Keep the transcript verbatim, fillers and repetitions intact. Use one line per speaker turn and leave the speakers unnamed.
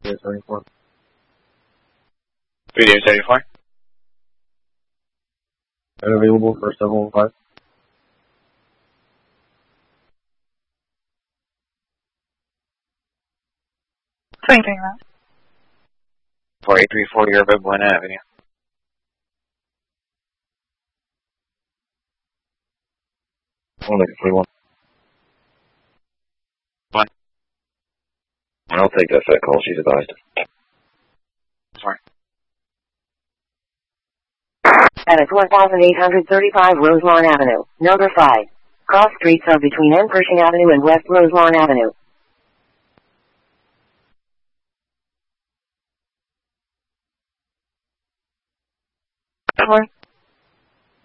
seventy-four.
three days seventy-four.
Unavailable for seven one five.
Same thing, man.
four eight three four Yerba Buena Avenue.
One looking for one.
One.
I'll take that fat call. She's advised.
Sorry.
And it's one thousand eight hundred thirty-five Roselawn Avenue, number five. Cross streets are between N. Pershing Avenue and West Roselawn Avenue.
One.